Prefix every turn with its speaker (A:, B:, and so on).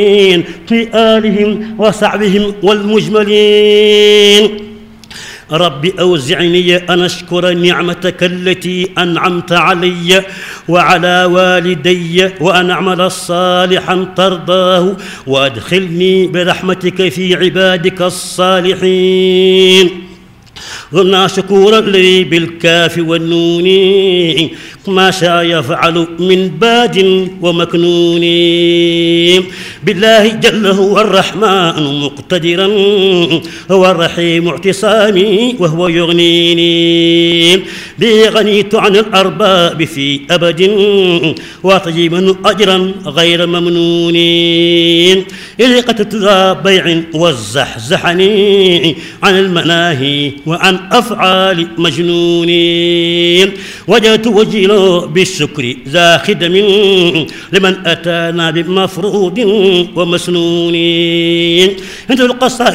A: في آلهم وصحبهم والمجملين. رب أوزعني أن أشكر نعمتك التي أنعمت علي وعلى والدي وأن أعمل صالحا ترضاه وأدخلني برحمتك في عبادك الصالحين. قلنا شكورا لي بالكاف والنون ما شاء يفعل من باد ومكنون. بالله جل هو الرحمن مقتدرا هو الرحيم اعتصامي وهو يغنيني. به غنيت عن الأرباب في أبد وطيبا أجرا غير ممنون. إذ قتلت ذا بيع والزحزحني عن المناهي وعن أفعال مجنون. وجدت وجهي بالشكر ذا خدم لمن أتانا بمفروض ومسنون. عند القصائد